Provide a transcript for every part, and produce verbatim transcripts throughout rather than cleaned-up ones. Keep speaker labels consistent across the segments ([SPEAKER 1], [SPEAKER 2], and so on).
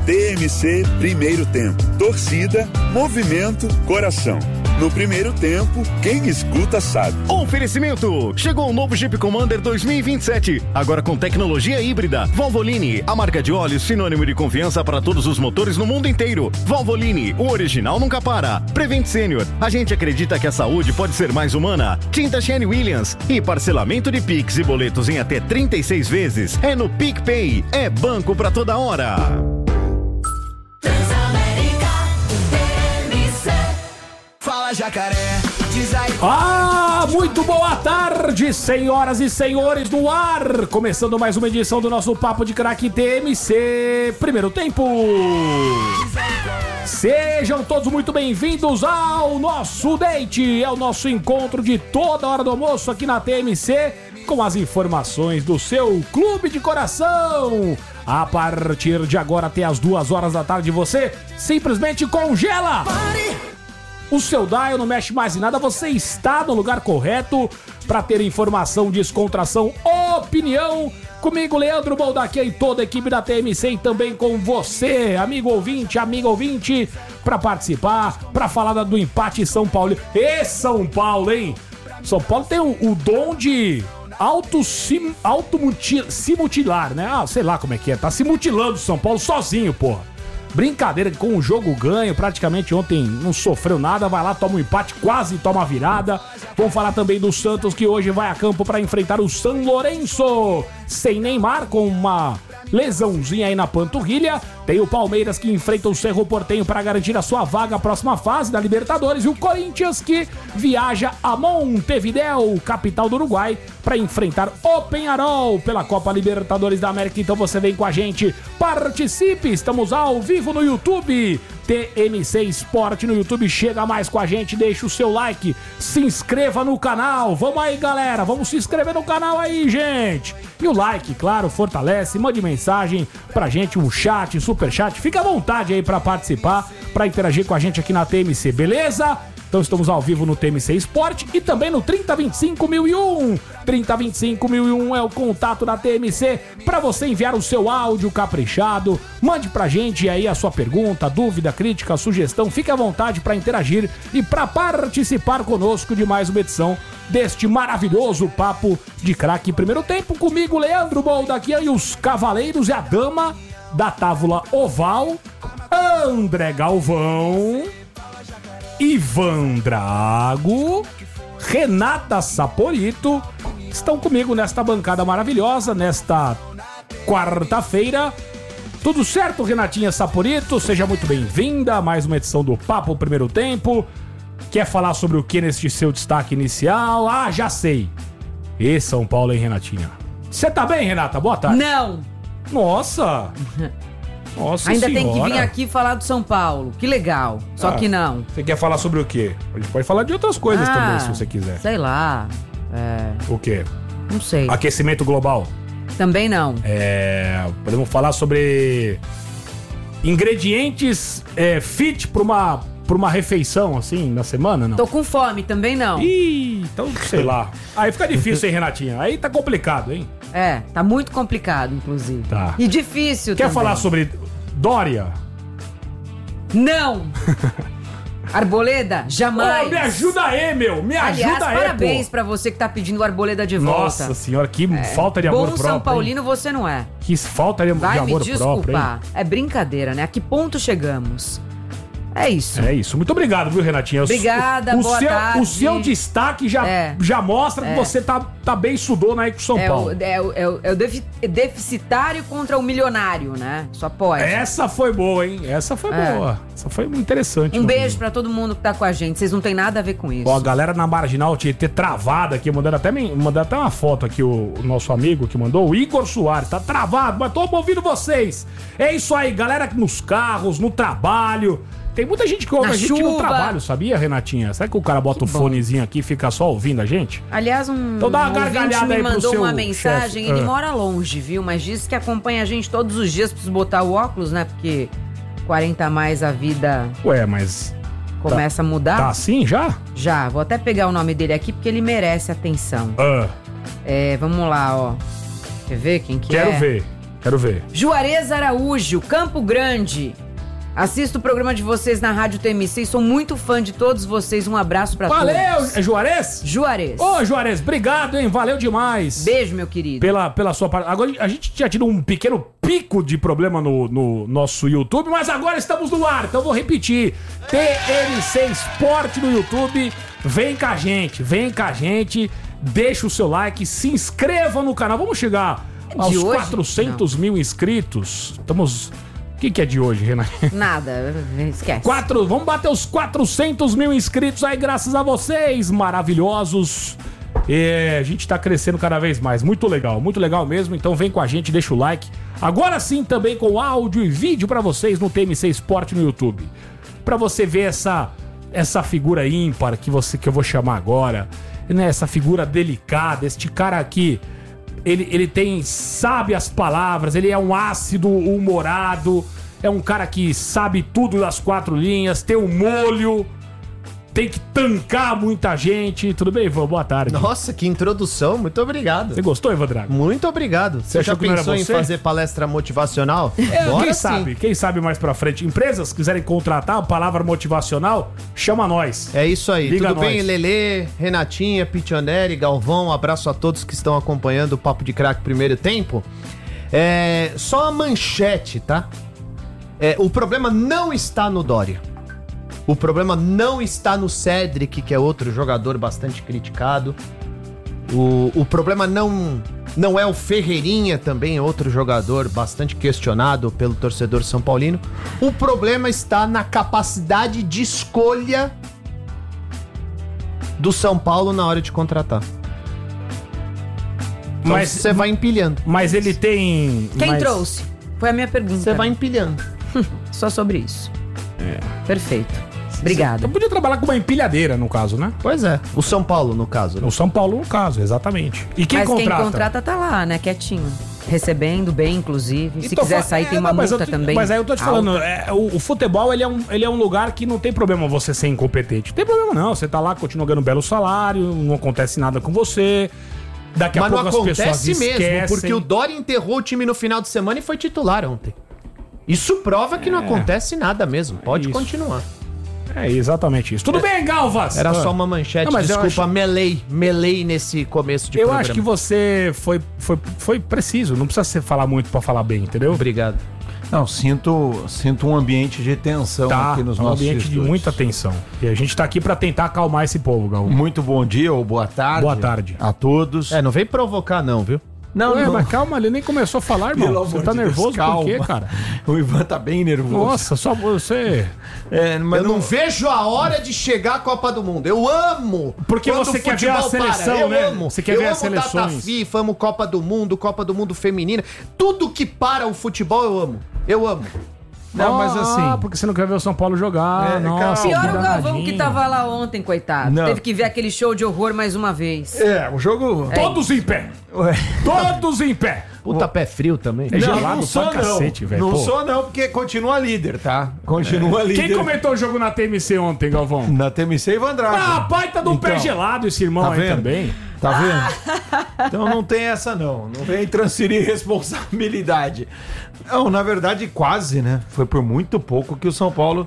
[SPEAKER 1] T M C Primeiro Tempo. Torcida, movimento, coração. No primeiro tempo, quem escuta sabe.
[SPEAKER 2] Oferecimento. Chegou o novo Jeep Commander dois mil e vinte e sete. Agora com tecnologia híbrida. Valvoline, a marca de óleo sinônimo de confiança para todos os motores no mundo inteiro. Valvoline, o original nunca para. Prevent Senior. A gente acredita que a saúde pode ser mais humana. Tinta Shane Williams. E parcelamento de Pix e boletos em até trinta e seis vezes. É no PicPay. É banco pra toda hora.
[SPEAKER 3] Jacaré, diz aí.
[SPEAKER 4] Ah, muito boa tarde, senhoras e senhores do ar. Começando mais uma edição do nosso Papo de Craque T M C Primeiro Tempo. Sejam todos muito bem-vindos ao nosso date. É o nosso encontro de toda hora do almoço aqui na T M C, com as informações do seu clube de coração. A partir de agora até as duas horas da tarde você simplesmente congela. Pare. O seu dial não mexe mais em nada, você está no lugar correto para ter informação, descontração, opinião. Comigo, Leandro Baldaquia e toda a equipe da T M C, e também com você, amigo ouvinte, amigo ouvinte, para participar, para falar do empate São Paulo. E São Paulo, hein? São Paulo tem o, o dom de auto, sim, auto mutil, se mutilar, né? Ah, sei lá como é que é, tá se mutilando São Paulo sozinho, porra. Brincadeira, com o jogo ganho, praticamente ontem não sofreu nada, vai lá, toma um empate, quase toma a virada. Vamos falar também do Santos, que hoje vai a campo para enfrentar o São Lourenço, sem Neymar, com uma lesãozinha aí na panturrilha. Tem o Palmeiras, que enfrenta o Cerro Porteño para garantir a sua vaga à próxima fase da Libertadores, e o Corinthians, que viaja a Montevideo, capital do Uruguai, para enfrentar o Peñarol pela Copa Libertadores da América. Então você vem com a gente, participe, estamos ao vivo no YouTube, T M C Esporte no YouTube. Chega mais com a gente, deixa o seu like, se inscreva no canal. Vamos aí, galera, vamos se inscrever no canal aí, gente. E o like, claro, fortalece, mande mensagem pra gente, um chat, super chat, fica à vontade aí pra participar, pra interagir com a gente aqui na T M C, beleza? Então estamos ao vivo no T M C Esporte e também no trinta vinte e cinco mil e um. trinta vinte e cinco mil e um é o contato da T M C para você enviar o seu áudio caprichado. Mande pra gente aí a sua pergunta, dúvida, crítica, sugestão. Fique à vontade para interagir e para participar conosco de mais uma edição deste maravilhoso Papo de Craque Primeiro Tempo. Comigo, Leandro Baldaquia, e os cavaleiros e a dama da tábua oval, André Galvão, Ivan Drago, Renata Saporito, estão comigo nesta bancada maravilhosa, nesta quarta-feira. Tudo certo, Renatinha Saporito? Seja muito bem-vinda a mais uma edição do Papo Primeiro Tempo. Quer falar sobre o que neste seu destaque inicial? Ah, já sei. E São Paulo, hein, Renatinha? Você tá bem, Renata? Boa tarde.
[SPEAKER 5] Não.
[SPEAKER 4] Nossa. Nossa
[SPEAKER 5] Ainda
[SPEAKER 4] senhora.
[SPEAKER 5] tem que vir aqui falar do São Paulo. Que legal. Só ah, que não.
[SPEAKER 4] Você quer falar sobre o quê? A gente pode falar de outras coisas ah, também, se você quiser.
[SPEAKER 5] Sei lá. É...
[SPEAKER 4] O quê?
[SPEAKER 5] Não sei.
[SPEAKER 4] Aquecimento global?
[SPEAKER 5] Também não.
[SPEAKER 4] É... Podemos falar sobre ingredientes é, fit para uma, pra uma refeição, assim, na semana, não?
[SPEAKER 5] Tô com fome, também não.
[SPEAKER 4] Ih, então sei lá. Aí fica difícil, hein, Renatinha? Aí tá complicado, hein?
[SPEAKER 5] É, tá muito complicado, inclusive.
[SPEAKER 4] Tá.
[SPEAKER 5] E difícil
[SPEAKER 4] Quer
[SPEAKER 5] também.
[SPEAKER 4] falar sobre Dória?
[SPEAKER 5] Não! Arboleda? Jamais!
[SPEAKER 4] Oh, me ajuda aí, meu! Me
[SPEAKER 5] Aliás,
[SPEAKER 4] ajuda aí,
[SPEAKER 5] parabéns
[SPEAKER 4] pô.
[SPEAKER 5] pra você que tá pedindo o Arboleda de volta.
[SPEAKER 4] Nossa senhora, que é. falta de amor
[SPEAKER 5] Bom
[SPEAKER 4] próprio.
[SPEAKER 5] São Paulino
[SPEAKER 4] hein?
[SPEAKER 5] você não é.
[SPEAKER 4] Que falta de,
[SPEAKER 5] Vai
[SPEAKER 4] de amor
[SPEAKER 5] me desculpar.
[SPEAKER 4] próprio, hein?
[SPEAKER 5] É brincadeira, né? A que ponto chegamos? É isso.
[SPEAKER 4] É isso. Muito obrigado, viu, Renatinha?
[SPEAKER 5] Obrigada,
[SPEAKER 4] o
[SPEAKER 5] boa
[SPEAKER 4] seu,
[SPEAKER 5] tarde.
[SPEAKER 4] O seu destaque já,
[SPEAKER 5] é.
[SPEAKER 4] já mostra
[SPEAKER 5] é.
[SPEAKER 4] que você tá, tá bem sudona aí com o São
[SPEAKER 5] é
[SPEAKER 4] Paulo.
[SPEAKER 5] O, é, o, é, o, é o deficitário contra o milionário, né? Só pode.
[SPEAKER 4] Essa foi boa, hein? Essa foi
[SPEAKER 5] é.
[SPEAKER 4] boa. Essa foi interessante.
[SPEAKER 5] Um beijo pra todo mundo que tá com a gente. Vocês não tem nada a ver com isso.
[SPEAKER 4] Ó, a galera na Marginal tinha ter travado aqui, mandando até, mandando até uma foto aqui, o, o nosso amigo que mandou, o Igor Soares. Tá travado, mas tô ouvindo vocês. É isso aí, galera nos carros, no trabalho. Tem muita gente que ouve a gente chuva. no trabalho, sabia, Renatinha? Será que o cara bota que o bom. fonezinho aqui e fica só ouvindo a gente?
[SPEAKER 5] Aliás, um,
[SPEAKER 4] então dá uma
[SPEAKER 5] um
[SPEAKER 4] gargalhada
[SPEAKER 5] me
[SPEAKER 4] aí pro
[SPEAKER 5] mandou
[SPEAKER 4] seu
[SPEAKER 5] uma mensagem,
[SPEAKER 4] chefe.
[SPEAKER 5] ele
[SPEAKER 4] ah.
[SPEAKER 5] mora longe, viu? Mas disse que acompanha a gente todos os dias, preciso botar o óculos, né? Porque quarenta a mais a vida...
[SPEAKER 4] Ué, mas...
[SPEAKER 5] Começa
[SPEAKER 4] tá,
[SPEAKER 5] a mudar.
[SPEAKER 4] Tá assim já?
[SPEAKER 5] Já, vou até pegar o nome dele aqui porque ele merece atenção.
[SPEAKER 4] Ah.
[SPEAKER 5] É, vamos lá, ó. Quer ver quem que
[SPEAKER 4] Quero
[SPEAKER 5] é?
[SPEAKER 4] ver. Quero ver.
[SPEAKER 5] Juarez Araújo, Campo Grande. Assisto o programa de vocês na Rádio T M C e sou muito fã de todos vocês. Um abraço pra
[SPEAKER 4] Valeu,
[SPEAKER 5] todos.
[SPEAKER 4] Valeu, é Juarez?
[SPEAKER 5] Juarez.
[SPEAKER 4] Ô, Juarez, obrigado, hein? Valeu demais.
[SPEAKER 5] Beijo, meu querido.
[SPEAKER 4] Pela, pela sua parte. Agora, a gente tinha tido um pequeno pico de problema no, no nosso YouTube, mas agora estamos no ar, então vou repetir. T M C Sport no YouTube. Vem com a gente, vem com a gente. Deixa o seu like, se inscreva no canal. Vamos chegar aos
[SPEAKER 5] de hoje?
[SPEAKER 4] quatrocentos mil inscritos. Estamos... O que, que é de hoje, Renan?
[SPEAKER 5] Nada, esquece.
[SPEAKER 4] Quatro, vamos bater os quatrocentos mil inscritos aí, graças a vocês, maravilhosos. E a gente tá crescendo cada vez mais. Muito legal, muito legal mesmo. Então vem com a gente, deixa o like. Agora sim, também com áudio e vídeo pra vocês no T M C Sport no YouTube. Pra você ver essa, essa figura ímpar que, você, que eu vou chamar agora. Né? Essa figura delicada, este cara aqui. Ele, ele tem, sabe as palavras, ele é um ácido humorado, é um cara que sabe tudo das quatro linhas, tem um molho, tem que tancar muita gente. Tudo bem, Ivan? Boa tarde.
[SPEAKER 3] Nossa, que introdução, muito obrigado.
[SPEAKER 4] Você gostou, Ivan Drago?
[SPEAKER 3] Muito obrigado. Você, você já pensou em fazer palestra motivacional?
[SPEAKER 4] É,
[SPEAKER 3] Bora
[SPEAKER 4] quem
[SPEAKER 3] sim.
[SPEAKER 4] sabe, quem sabe mais pra frente. Empresas quiserem contratar a palavra motivacional, chama nós.
[SPEAKER 3] É isso aí.
[SPEAKER 4] Liga
[SPEAKER 3] Tudo bem,
[SPEAKER 4] nós.
[SPEAKER 3] Lelê, Renatinha, Pitioneri, Galvão, um abraço a todos que estão acompanhando o Papo de Craque primeiro tempo. É, só a manchete, tá? É, o problema não está no Dória. O problema não está no Cedric, que é outro jogador bastante criticado. O, o problema não, não é o Ferreirinha, também é outro jogador bastante questionado pelo torcedor são paulino. O problema está na capacidade de escolha do São Paulo na hora de contratar. Então
[SPEAKER 4] Mas
[SPEAKER 3] você vai empilhando.
[SPEAKER 4] Mas ele tem...
[SPEAKER 5] Quem
[SPEAKER 4] mas...
[SPEAKER 5] trouxe? Foi a minha pergunta.
[SPEAKER 3] Você vai empilhando.
[SPEAKER 5] Só sobre isso. É. Perfeito. Obrigado.
[SPEAKER 4] Então podia trabalhar com uma empilhadeira, no caso, né?
[SPEAKER 3] Pois é. O São Paulo, no caso. Né?
[SPEAKER 4] O São Paulo, no caso, exatamente. E quem
[SPEAKER 5] Mas
[SPEAKER 4] contrata?
[SPEAKER 5] quem contrata tá lá, né? Quietinho. Recebendo bem, inclusive. Se
[SPEAKER 4] Então,
[SPEAKER 5] quiser sair,
[SPEAKER 4] é,
[SPEAKER 5] tem uma
[SPEAKER 4] não, mas
[SPEAKER 5] multa
[SPEAKER 4] eu te-
[SPEAKER 5] também.
[SPEAKER 4] Mas aí eu tô te
[SPEAKER 5] alta.
[SPEAKER 4] falando, é, o, o futebol ele é, um, ele é um lugar que não tem problema você ser incompetente. Não tem problema não, você tá lá, continua ganhando um belo salário, não acontece nada com você. Daqui a
[SPEAKER 3] Mas não
[SPEAKER 4] pouco as pessoas
[SPEAKER 3] acontece mesmo,
[SPEAKER 4] esquecem.
[SPEAKER 3] porque o Dória enterrou o time no final de semana e foi titular ontem. Isso prova que não acontece nada mesmo. Pode
[SPEAKER 4] isso.
[SPEAKER 3] continuar.
[SPEAKER 4] É exatamente isso. Tudo bem, Galvas?
[SPEAKER 3] Era
[SPEAKER 4] Ah.
[SPEAKER 3] só uma manchete,
[SPEAKER 4] Não, mas eu
[SPEAKER 3] desculpa,
[SPEAKER 4] acho-
[SPEAKER 3] melei, melei nesse começo de
[SPEAKER 4] Eu
[SPEAKER 3] programa.
[SPEAKER 4] acho que você foi, foi, foi preciso, não precisa você falar muito pra falar bem, entendeu?
[SPEAKER 3] Obrigado.
[SPEAKER 6] Não, sinto, sinto um ambiente de tensão
[SPEAKER 4] Tá,
[SPEAKER 6] aqui nos
[SPEAKER 4] é um
[SPEAKER 6] nossos
[SPEAKER 4] ambiente de
[SPEAKER 6] estúdios.
[SPEAKER 4] muita tensão. E a gente tá aqui pra tentar acalmar esse povo, Galvão.
[SPEAKER 6] Muito bom dia ou boa tarde.
[SPEAKER 4] Boa tarde.
[SPEAKER 6] A todos.
[SPEAKER 3] É, não vem provocar não, viu?
[SPEAKER 6] Não,
[SPEAKER 4] Ué,
[SPEAKER 6] não.
[SPEAKER 4] mas calma, ele nem começou a falar, irmão.
[SPEAKER 6] Pelo
[SPEAKER 4] Você
[SPEAKER 6] amor
[SPEAKER 4] tá
[SPEAKER 6] de
[SPEAKER 4] nervoso
[SPEAKER 6] Deus,
[SPEAKER 4] por quê,
[SPEAKER 6] calma.
[SPEAKER 4] cara?
[SPEAKER 6] O Ivan tá bem nervoso.
[SPEAKER 4] Nossa, só você...
[SPEAKER 6] É, mas
[SPEAKER 3] Eu não vejo a hora de chegar a Copa do Mundo. Eu amo!
[SPEAKER 4] Porque
[SPEAKER 3] quando
[SPEAKER 4] você
[SPEAKER 3] o
[SPEAKER 4] quer ver a
[SPEAKER 3] futebol para.
[SPEAKER 4] seleção,
[SPEAKER 3] Eu
[SPEAKER 4] né?
[SPEAKER 3] amo.
[SPEAKER 4] Você quer
[SPEAKER 3] eu
[SPEAKER 4] ver as
[SPEAKER 3] amo Data
[SPEAKER 4] seleções.
[SPEAKER 3] FIFA, amo Copa do Mundo, Copa do Mundo feminina. Tudo que para o futebol eu amo. Eu amo.
[SPEAKER 6] Não, mas assim...
[SPEAKER 4] Ah, porque você não quer ver o São Paulo jogar.
[SPEAKER 6] É,
[SPEAKER 4] Nossa,
[SPEAKER 5] Pior
[SPEAKER 4] que
[SPEAKER 5] o Galvão
[SPEAKER 4] danadinho.
[SPEAKER 5] que tava lá ontem, coitado.
[SPEAKER 6] Não.
[SPEAKER 5] Teve que ver aquele show de horror mais uma vez.
[SPEAKER 6] É, o jogo...
[SPEAKER 4] Todos em pé.
[SPEAKER 6] Ué.
[SPEAKER 4] Todos em pé.
[SPEAKER 3] Puta pé frio também.
[SPEAKER 4] É
[SPEAKER 6] Não,
[SPEAKER 4] gelado
[SPEAKER 6] não sou
[SPEAKER 4] pra cacete,
[SPEAKER 6] não.
[SPEAKER 4] velho.
[SPEAKER 6] Não
[SPEAKER 4] Pô.
[SPEAKER 6] sou não, porque continua líder, tá? Continua líder.
[SPEAKER 4] Quem comentou o jogo na T M C ontem, Galvão?
[SPEAKER 6] Na T M C, Ivan Drago.
[SPEAKER 4] Ah, pai, tá de um pé
[SPEAKER 6] Então,
[SPEAKER 4] gelado esse irmão
[SPEAKER 6] tá
[SPEAKER 4] aí
[SPEAKER 6] vendo?
[SPEAKER 4] também.
[SPEAKER 6] Tá vendo? Então não tem essa não. Não vem transferir responsabilidade. Não, na verdade quase, né? Foi por muito pouco que o São Paulo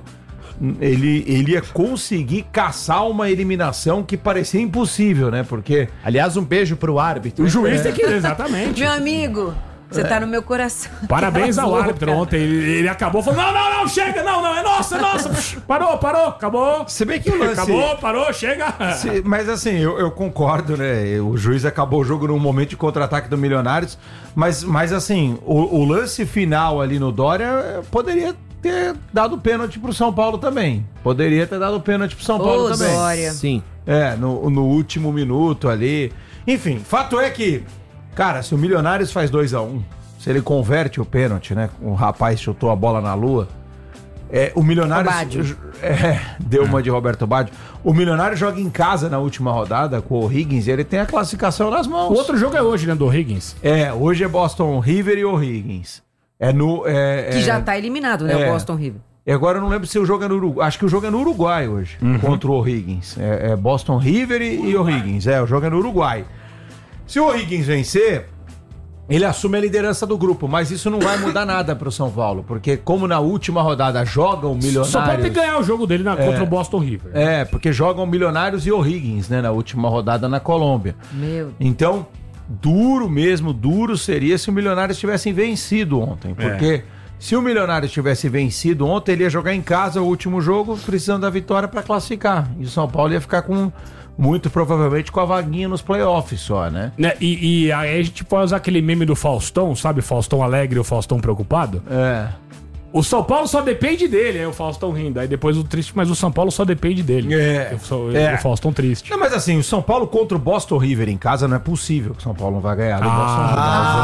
[SPEAKER 6] ele, ele ia conseguir caçar uma eliminação que parecia impossível, né? Porque
[SPEAKER 3] Aliás, um beijo pro árbitro.
[SPEAKER 4] O juiz tem que... Exatamente.
[SPEAKER 5] Meu amigo, você tá no meu coração.
[SPEAKER 4] Parabéns ao
[SPEAKER 5] Louca.
[SPEAKER 4] árbitro ontem. Ele, ele acabou falando: não, não, não, chega, não, não, é nossa, é nossa. Psh, Parou, parou, acabou.
[SPEAKER 6] se bem que o lance...
[SPEAKER 4] Acabou, parou, chega.
[SPEAKER 6] Se- mas assim, eu, eu concordo, né? O juiz acabou o jogo num momento de contra-ataque do Milionários, mas, mas assim, o, o lance final ali no Dória eh, poderia ter dado pênalti pro São Paulo também. Poderia ter dado pênalti pro São Paulo
[SPEAKER 5] Ô,
[SPEAKER 6] também.
[SPEAKER 5] Dória.
[SPEAKER 3] Sim.
[SPEAKER 6] É, no, no último minuto ali. Enfim, fato é que, cara, se o Milionários faz dois a um, se ele converte o pênalti, né? O rapaz chutou a bola na lua. É, o Milionários.
[SPEAKER 5] Baggio.
[SPEAKER 6] É, deu uma de Roberto Baggio. O Milionário joga em casa na última rodada com o Higgins e ele tem a classificação nas mãos.
[SPEAKER 4] O outro jogo é hoje, né, do Higgins.
[SPEAKER 6] É, hoje é Boston River e o Higgins. É no. É,
[SPEAKER 5] Que
[SPEAKER 6] é-
[SPEAKER 5] já tá eliminado, né?
[SPEAKER 6] é.
[SPEAKER 5] O Boston River.
[SPEAKER 6] e agora eu não lembro se o jogo é no Uruguai. Acho que o jogo é no Uruguai hoje, contra o Higgins. É, é Boston River e, e o Higgins. É, o jogo é no Uruguai. Se o Higgins vencer, ele assume a liderança do grupo, mas isso não vai mudar nada pro São Paulo, porque como na última rodada jogam Milionários...
[SPEAKER 4] Só pode ganhar o jogo dele na, contra o Boston River.
[SPEAKER 6] É, porque jogam Milionários e O'Higgins, né, na última rodada na Colômbia.
[SPEAKER 5] Meu.
[SPEAKER 6] Então, duro mesmo, duro seria se o Milionários tivessem vencido ontem, porque... É. Se o Milionários tivesse vencido ontem, ele ia jogar em casa o último jogo, precisando da vitória para classificar. E o São Paulo ia ficar com, muito provavelmente, com a vaguinha nos playoffs só, né?
[SPEAKER 4] né? E, e aí a gente pode usar aquele meme do Faustão, sabe? Faustão alegre e o Faustão preocupado.
[SPEAKER 6] É.
[SPEAKER 4] O São Paulo só depende dele, aí o Faustão rindo. Aí depois o triste, mas o São Paulo só depende dele.
[SPEAKER 6] É.
[SPEAKER 4] O,
[SPEAKER 6] é.
[SPEAKER 4] o Faustão triste.
[SPEAKER 6] Não, mas assim, o São Paulo contra o Boston River em casa não é possível que o São Paulo não vai ganhar do ah, Boston River.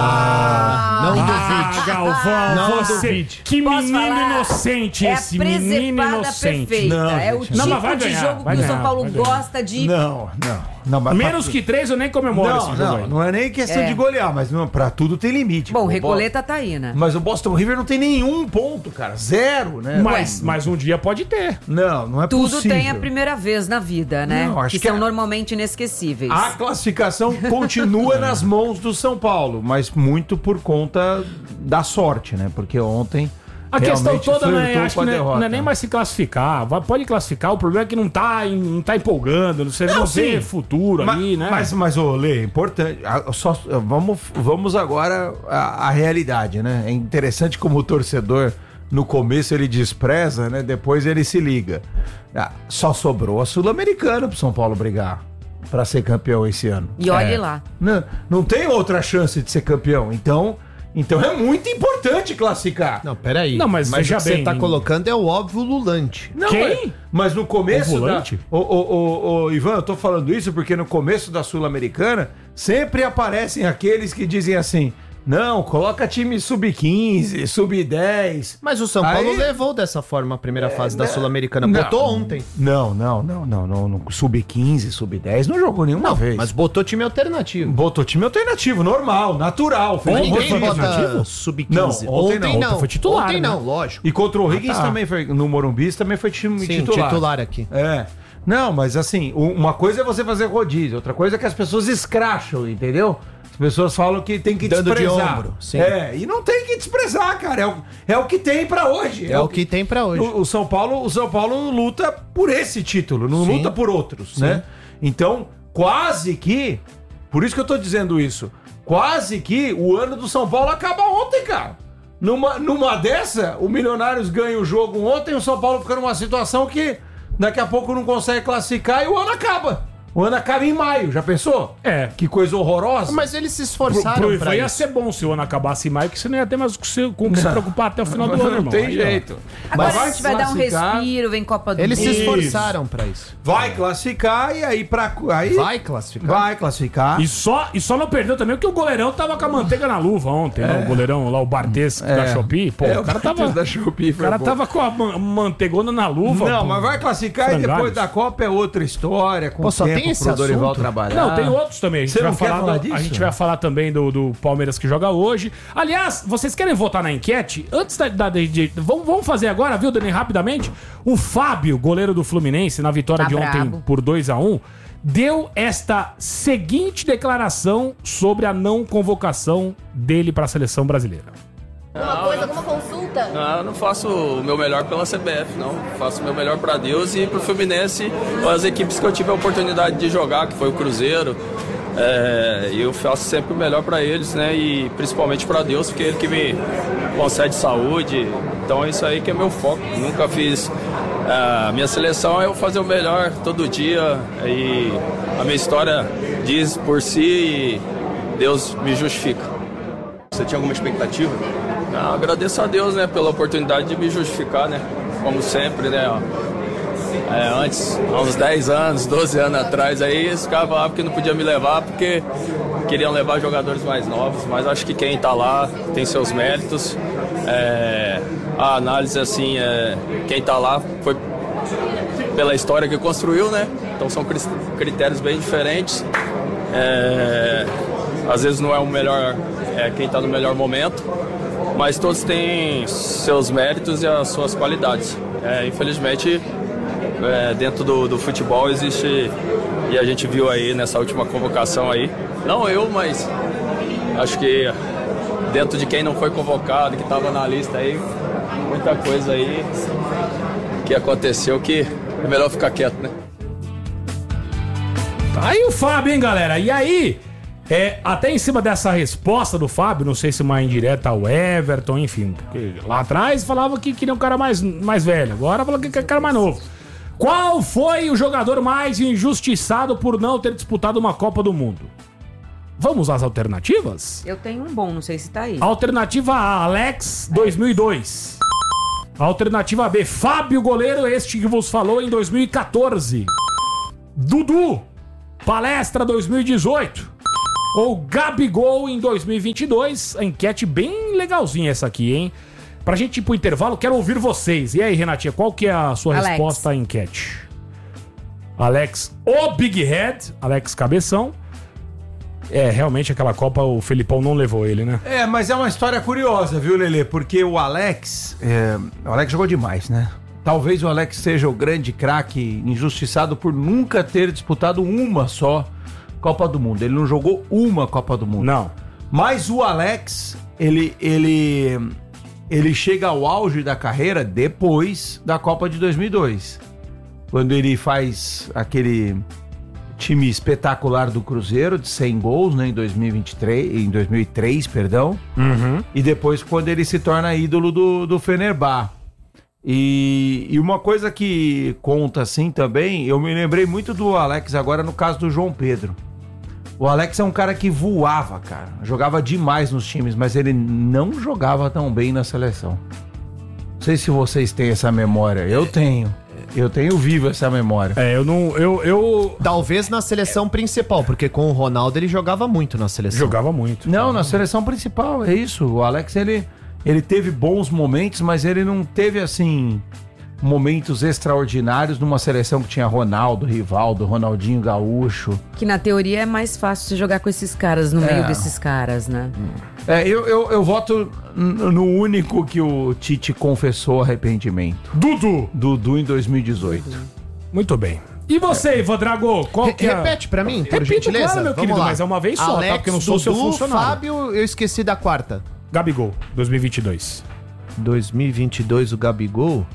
[SPEAKER 3] Ah, não
[SPEAKER 4] ah,
[SPEAKER 3] duvide.
[SPEAKER 4] Galvão,
[SPEAKER 3] não
[SPEAKER 4] você,
[SPEAKER 3] duvide.
[SPEAKER 4] Que
[SPEAKER 5] Posso
[SPEAKER 4] menino
[SPEAKER 5] falar?
[SPEAKER 4] inocente
[SPEAKER 5] é
[SPEAKER 4] esse, menino inocente.
[SPEAKER 5] Perfeita.
[SPEAKER 6] Não,
[SPEAKER 5] é o
[SPEAKER 6] gente,
[SPEAKER 5] tipo
[SPEAKER 4] não, mas vai
[SPEAKER 5] de
[SPEAKER 4] ganhar,
[SPEAKER 5] jogo
[SPEAKER 4] vai
[SPEAKER 5] que
[SPEAKER 4] ganhar,
[SPEAKER 5] o São Paulo
[SPEAKER 4] vai ganhar.
[SPEAKER 5] gosta de...
[SPEAKER 6] Não, não. não mas
[SPEAKER 4] Menos
[SPEAKER 6] pra...
[SPEAKER 4] que três eu nem comemoro
[SPEAKER 6] não,
[SPEAKER 4] esse jogo
[SPEAKER 6] não,
[SPEAKER 4] aí.
[SPEAKER 6] não é nem questão
[SPEAKER 5] É.
[SPEAKER 6] de golear, mas não, pra tudo tem limite.
[SPEAKER 5] Bom, o
[SPEAKER 6] Bo-
[SPEAKER 5] Recoleta tá aí, né?
[SPEAKER 6] Mas o Boston River não tem nenhum ponto, cara. Zero, né?
[SPEAKER 4] Mas, mas um dia pode ter.
[SPEAKER 6] Não, não é
[SPEAKER 5] Tudo
[SPEAKER 6] possível.
[SPEAKER 5] tem a primeira vez na vida, né?
[SPEAKER 6] Não, acho
[SPEAKER 5] que,
[SPEAKER 6] que
[SPEAKER 5] são
[SPEAKER 6] é-
[SPEAKER 5] normalmente inesquecíveis.
[SPEAKER 6] A classificação continua nas mãos do São Paulo, mas muito por conta da sorte, né? Porque ontem
[SPEAKER 4] A questão
[SPEAKER 6] realmente
[SPEAKER 4] toda não é,
[SPEAKER 6] flertou
[SPEAKER 4] acho
[SPEAKER 6] com
[SPEAKER 4] que
[SPEAKER 6] a
[SPEAKER 4] não é,
[SPEAKER 6] derrota.
[SPEAKER 4] não é nem mais se classificar. Vai- Pode classificar, o problema é que não tá, em- não tá empolgando, você não,
[SPEAKER 6] Não,
[SPEAKER 4] vê
[SPEAKER 6] sim.
[SPEAKER 4] futuro
[SPEAKER 6] Ma-
[SPEAKER 4] ali, né?
[SPEAKER 6] Mas, mas ô, Lê, é importante. a- Só, vamos, vamos agora à, à realidade, né? É interessante como o torcedor, no começo, ele despreza, né? Depois ele se liga. Ah, só sobrou a Sul-Americana pro São Paulo brigar pra ser campeão esse ano.
[SPEAKER 5] E olhe
[SPEAKER 6] É.
[SPEAKER 5] lá.
[SPEAKER 6] Não, não tem outra chance de ser campeão. Então, então é muito importante classificar.
[SPEAKER 3] Não, peraí.
[SPEAKER 4] Não, mas veja
[SPEAKER 3] o que
[SPEAKER 4] bem,
[SPEAKER 3] você tá
[SPEAKER 4] hein?
[SPEAKER 3] colocando é o óbvio lulante.
[SPEAKER 6] Não,
[SPEAKER 4] Quem?
[SPEAKER 6] é- Mas no começo
[SPEAKER 4] O
[SPEAKER 6] da...
[SPEAKER 4] volante?
[SPEAKER 6] Ô, ô, ô, ô, Ivan, eu tô falando isso porque no começo da Sul-Americana sempre aparecem aqueles que dizem assim: não, coloca time sub quinze, sub dez.
[SPEAKER 3] Mas o São Paulo
[SPEAKER 6] Aí-
[SPEAKER 3] levou dessa forma a primeira fase da
[SPEAKER 6] não,
[SPEAKER 3] Sul-Americana.
[SPEAKER 6] não.
[SPEAKER 3] Botou ontem.
[SPEAKER 6] Não, não, não, não, não, não. sub quinze, sub dez não jogou nenhuma vez.
[SPEAKER 3] Mas botou time alternativo.
[SPEAKER 6] botou time alternativo, normal, natural. Fez
[SPEAKER 3] Mas
[SPEAKER 6] um
[SPEAKER 3] ninguém
[SPEAKER 6] rodízio.
[SPEAKER 3] bota sub
[SPEAKER 6] Não,
[SPEAKER 3] quinze.
[SPEAKER 6] ontem não.
[SPEAKER 4] Ontem foi titular,
[SPEAKER 3] Ontem
[SPEAKER 4] né?
[SPEAKER 3] não, lógico.
[SPEAKER 6] E contra o Higgins
[SPEAKER 4] Ah, tá.
[SPEAKER 6] também foi, no Morumbi também foi time
[SPEAKER 3] Sim,
[SPEAKER 6] titular.
[SPEAKER 3] titular aqui.
[SPEAKER 6] É. Não, mas assim, u- uma coisa é você fazer rodízio, outra coisa é que as pessoas escracham, entendeu? As pessoas falam que tem que
[SPEAKER 3] Dando de
[SPEAKER 6] desprezar.
[SPEAKER 3] ombro, sim.
[SPEAKER 6] É, e não tem que desprezar, cara. É o, é o que tem pra hoje.
[SPEAKER 3] É o que tem pra hoje.
[SPEAKER 6] O, o São Paulo, o São Paulo luta por esse título, não
[SPEAKER 3] Sim.
[SPEAKER 6] luta por outros, né? Então, quase que, por isso que eu tô dizendo isso, quase que o ano do São Paulo acaba ontem, cara. Numa, numa dessa, o Milionários ganha o jogo ontem, o São Paulo fica numa situação que daqui a pouco não consegue classificar e o ano acaba. O ano acaba em maio, já pensou?
[SPEAKER 4] É.
[SPEAKER 6] Que coisa horrorosa.
[SPEAKER 3] Mas eles se
[SPEAKER 4] Pro,
[SPEAKER 3] esforçaram
[SPEAKER 4] pro
[SPEAKER 3] pra
[SPEAKER 4] Ivan ia
[SPEAKER 3] isso.
[SPEAKER 4] ser bom se o ano acabasse em maio, que você não ia ter mais com, se- com que se preocupar até o final do ano,
[SPEAKER 6] não
[SPEAKER 4] irmão.
[SPEAKER 6] tem
[SPEAKER 4] Aí, ó.
[SPEAKER 6] jeito.
[SPEAKER 5] Agora
[SPEAKER 6] Mas
[SPEAKER 5] a gente vai dar um
[SPEAKER 6] classificar,
[SPEAKER 5] respiro, vem Copa do
[SPEAKER 3] Eles se
[SPEAKER 5] Mundo.
[SPEAKER 3] esforçaram pra isso.
[SPEAKER 6] Vai classificar e aí pra... Aí
[SPEAKER 3] Vai classificar.
[SPEAKER 6] vai classificar.
[SPEAKER 4] E só, e só não perdeu também porque o goleirão tava com a manteiga na luva ontem, né? O goleirão lá, o Bartes da Shopee. Pô,
[SPEAKER 6] É,
[SPEAKER 4] o cara tava,
[SPEAKER 6] da Shopee
[SPEAKER 4] o cara
[SPEAKER 6] foi bom.
[SPEAKER 4] tava com a man- manteigona na luva.
[SPEAKER 6] Não,
[SPEAKER 4] pô.
[SPEAKER 6] mas vai classificar e depois
[SPEAKER 4] Frangalhos.
[SPEAKER 6] da Copa é outra história, com
[SPEAKER 3] Pô, só
[SPEAKER 6] tempo
[SPEAKER 3] tem esse
[SPEAKER 6] pro Dorival
[SPEAKER 3] assunto?
[SPEAKER 6] trabalhar.
[SPEAKER 4] Não, tem outros também. A gente,
[SPEAKER 6] Você
[SPEAKER 4] vai
[SPEAKER 6] não quer
[SPEAKER 4] falar,
[SPEAKER 6] falar
[SPEAKER 4] do-
[SPEAKER 6] disso?
[SPEAKER 4] a gente vai falar também do, do Palmeiras que joga hoje. Aliás, vocês querem votar na enquete? Antes da. da- de, de- vamos, vamos fazer agora, viu, Dani, rapidamente? O Fábio, goleiro do Fluminense, na vitória
[SPEAKER 5] Tá
[SPEAKER 4] de ontem
[SPEAKER 5] brabo.
[SPEAKER 4] por dois a um, deu esta seguinte declaração sobre a não convocação dele para a seleção brasileira.
[SPEAKER 7] Alguma coisa, alguma consulta?
[SPEAKER 8] Não, eu não faço o meu melhor pela C B F, não. Faço o meu melhor para Deus e para o Fluminense, as equipes que eu tive a oportunidade de jogar, que foi o Cruzeiro. É, eu faço sempre o melhor para eles, né? E principalmente para Deus, porque é Ele que me concede saúde. Então é isso aí que é meu foco. Nunca fiz. A minha seleção é eu fazer o melhor todo dia. E a minha história diz por si e Deus me justifica.
[SPEAKER 9] Você tinha alguma expectativa?
[SPEAKER 8] Ah, agradeço a Deus, né, pela oportunidade de me justificar, né? Como sempre, né? Ó. É, antes, há uns dez anos, doze anos atrás, aí eles ficavam lá porque não podiam me levar, porque queriam levar jogadores mais novos, mas acho que quem tá lá tem seus méritos. É, a análise, assim, é, quem tá lá foi pela história que construiu, né? Então são cri- critérios bem diferentes. É, às vezes não é o melhor, é quem tá no melhor momento, mas todos têm seus méritos e as suas qualidades. É, infelizmente, é, dentro do, do futebol existe, e a gente viu aí nessa última convocação aí, não eu, mas acho que dentro de quem não foi convocado, que estava na lista aí, muita coisa aí que aconteceu que é melhor ficar quieto, né?
[SPEAKER 4] Tá aí o Fábio, hein, galera? E aí, é, até em cima dessa resposta do Fábio, não sei se uma indireta ao Everton, enfim, porque lá atrás falava que queria um cara mais, mais velho, agora fala que quer um cara mais novo. Qual foi o jogador mais injustiçado por não ter disputado uma Copa do Mundo? Vamos às alternativas?
[SPEAKER 5] Eu tenho um bom, não sei se tá aí.
[SPEAKER 4] Alternativa A, Alex, dois mil e dois. Alternativa B, Fábio Goleiro, este que vos falou em dois mil e quatorze. Dudu, Palestra dois mil e dezoito. Ou Gabigol em dois mil e vinte e dois. A enquete bem legalzinha essa aqui, hein? Pra gente ir pro intervalo, quero ouvir vocês. E aí, Renatinha, qual que é a sua
[SPEAKER 5] Alex.
[SPEAKER 4] resposta à enquete? Alex, o Big Head, Alex Cabeção. É, realmente aquela Copa o Felipão não levou ele, né?
[SPEAKER 6] É, mas é uma história curiosa, viu, Lelê? Porque o Alex... É, o Alex jogou demais, né? Talvez o Alex seja o grande craque injustiçado por nunca ter disputado uma só Copa do Mundo. Ele não jogou uma Copa do Mundo.
[SPEAKER 4] Não.
[SPEAKER 6] Mas o Alex, ele, ele, ele chega ao auge da carreira depois da Copa de dois mil e dois. Quando ele faz aquele time espetacular do Cruzeiro, de cem gols, né, em dois mil e vinte e três, em dois mil e três, perdão.
[SPEAKER 4] Uhum.
[SPEAKER 6] E depois quando ele se torna ídolo do, do Fenerbahçe. E, e uma coisa que conta assim também, eu me lembrei muito do Alex agora no caso do João Pedro. O Alex é um cara que voava, cara. Jogava demais nos times, mas ele não jogava tão bem na seleção. Não sei se vocês têm essa memória. Eu tenho. Eu tenho vivo essa memória.
[SPEAKER 4] É, eu não... Eu, eu...
[SPEAKER 3] Talvez na seleção principal, porque com o Ronaldo ele jogava muito na seleção.
[SPEAKER 4] Jogava muito.
[SPEAKER 6] Não, na seleção principal, é isso. O Alex, ele... Ele teve bons momentos, mas ele não teve, assim, momentos extraordinários numa seleção que tinha Ronaldo, Rivaldo, Ronaldinho Gaúcho.
[SPEAKER 5] Que na teoria é mais fácil você jogar com esses caras, no
[SPEAKER 6] É.
[SPEAKER 5] meio desses caras, né?
[SPEAKER 6] É, eu, eu, eu voto n- no único que o Tite confessou arrependimento.
[SPEAKER 4] Dudu.
[SPEAKER 6] Dudu em dois mil e dezoito.
[SPEAKER 4] Muito bem. E você, Ivan Drago? Qual
[SPEAKER 3] Re-
[SPEAKER 4] que é?
[SPEAKER 3] Repete pra mim, por
[SPEAKER 4] Repito,
[SPEAKER 3] gentileza.
[SPEAKER 4] claro, meu
[SPEAKER 3] Vamos
[SPEAKER 4] querido,
[SPEAKER 3] lá.
[SPEAKER 4] mas é uma vez só,
[SPEAKER 3] Alex,
[SPEAKER 4] tá? Porque eu não sou seu
[SPEAKER 3] Dudu,
[SPEAKER 4] funcionário.
[SPEAKER 3] Fábio, eu esqueci da quarta.
[SPEAKER 4] Gabigol, dois mil e vinte e dois.
[SPEAKER 3] dois mil e vinte e dois, o Gabigol?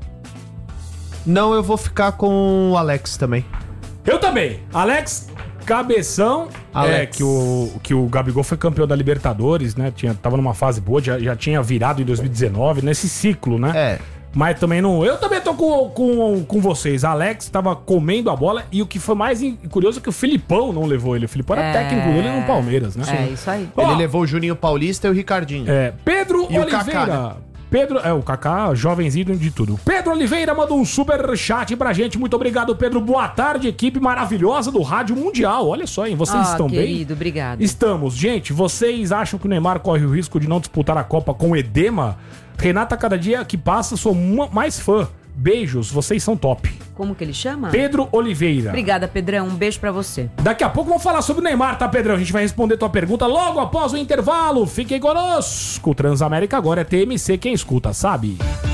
[SPEAKER 3] Não, eu vou ficar com o Alex também.
[SPEAKER 4] Eu também. Alex Cabeção.
[SPEAKER 3] Alex.
[SPEAKER 4] É, que o, que o Gabigol foi campeão da Libertadores, né? Tinha, tava numa fase boa, já, já tinha virado em dois mil e dezenove, nesse ciclo, né?
[SPEAKER 3] É.
[SPEAKER 4] Mas também não... Eu também tô com, com, com vocês. Alex tava comendo a bola e o que foi mais in- curioso é que o Filipão não levou ele. O Filipão era
[SPEAKER 5] É.
[SPEAKER 4] técnico dele no Palmeiras, né?
[SPEAKER 5] É, isso aí.
[SPEAKER 4] Ó,
[SPEAKER 3] Ele levou o Juninho Paulista e o Ricardinho.
[SPEAKER 4] É, Pedro
[SPEAKER 3] E o
[SPEAKER 4] Oliveira.
[SPEAKER 3] Kaká, né?
[SPEAKER 4] Pedro, é, o Kaká, jovenzinho de tudo. Pedro Oliveira mandou um super chat pra gente. Muito obrigado, Pedro. Boa tarde, equipe maravilhosa do Rádio Mundial. Olha só, hein? Vocês
[SPEAKER 5] Ah,
[SPEAKER 4] estão bem?
[SPEAKER 5] querido, obrigado.
[SPEAKER 4] Estamos. Gente, vocês acham que o Neymar corre o risco de não disputar a Copa com edema? Renata, cada dia que passa, sou uma- mais fã. Beijos, vocês são top.
[SPEAKER 5] Como que ele chama?
[SPEAKER 4] Pedro Oliveira.
[SPEAKER 5] Obrigada, Pedrão. Um beijo pra você.
[SPEAKER 4] Daqui a pouco vamos falar sobre o Neymar, tá, Pedrão? A gente vai responder tua pergunta logo após o intervalo. Fiquem conosco. O Transamérica agora é T M C, quem escuta, sabe?